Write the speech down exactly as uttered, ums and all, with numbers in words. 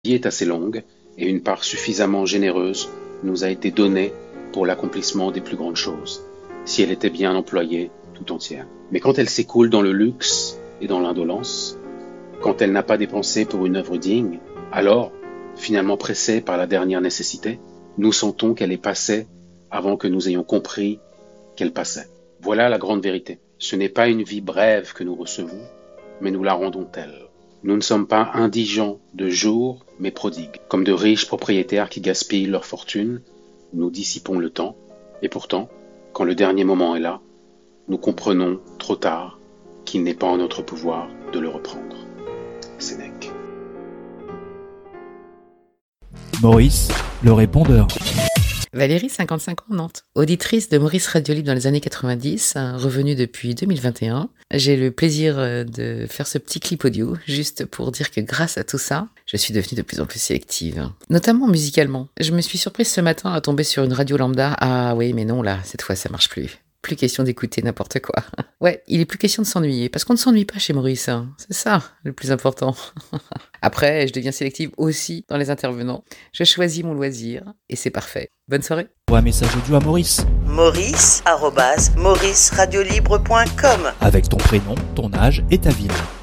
vie est assez longue et une part suffisamment généreuse nous a été donnée pour l'accomplissement des plus grandes choses, si elle était bien employée tout entière. Mais quand elle s'écoule dans le luxe et dans l'indolence, quand elle n'a pas dépensé pour une œuvre digne, alors, finalement pressée par la dernière nécessité, nous sentons qu'elle est passée avant que nous ayons compris qu'elle passait. Voilà la grande vérité. Ce n'est pas une vie brève que nous recevons, mais nous la rendons telle. Nous ne sommes pas indigents de jour, mais prodigues. Comme de riches propriétaires qui gaspillent leur fortune, nous dissipons le temps, et pourtant, quand le dernier moment est là, nous comprenons trop tard qu'il n'est pas en notre pouvoir de le reprendre. Sénèque. Maurice, le répondeur. Valérie, cinquante-cinq ans, Nantes. Auditrice de Maurice Radio Libre dans les années quatre-vingt-dix, revenue depuis deux mille vingt et un. J'ai le plaisir de faire ce petit clip audio, juste pour dire que grâce à tout ça, je suis devenue de plus en plus sélective. Notamment musicalement. Je me suis surprise ce matin à tomber sur une radio lambda. Ah oui, mais non, là, cette fois, ça marche plus. Plus question d'écouter n'importe quoi. Ouais, il est plus question de s'ennuyer, parce qu'on ne s'ennuie pas chez Maurice. Hein. C'est ça, le plus important. Après, je deviens sélective aussi dans les intervenants. Je choisis mon loisir, et c'est parfait. Bonne soirée. Ou un message audio à Maurice. Maurice, arobase, maurice radio libre point com. Avec ton prénom, ton âge et ta ville.